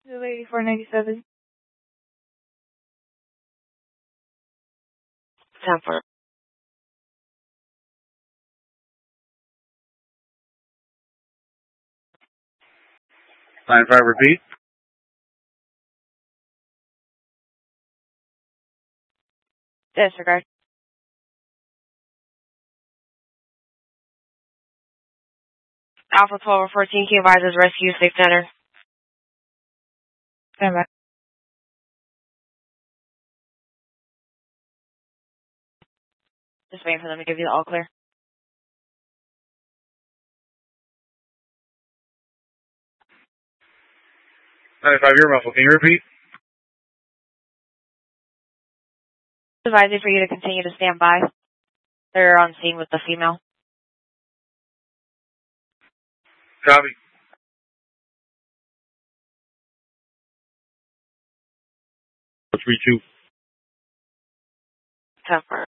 The lady 497. 10-4. 9-5, repeat. Disregard. Alpha 1214, Q advises rescue, safe center. Stand by. Just waiting for them to give you the all clear. 9-5, you're muffled. Can you repeat? Advising for you to continue to stand by. They're on scene with the female. Copy. 3-2. 10-4.